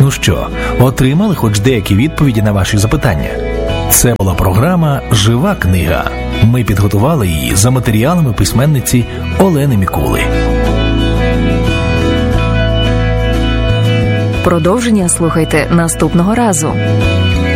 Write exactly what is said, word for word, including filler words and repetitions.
Ну що, отримали хоч деякі відповіді на ваші запитання? Це була програма «Жива книга». Ми підготували її за матеріалами письменниці Олени Мікули. Продовження слухайте наступного разу.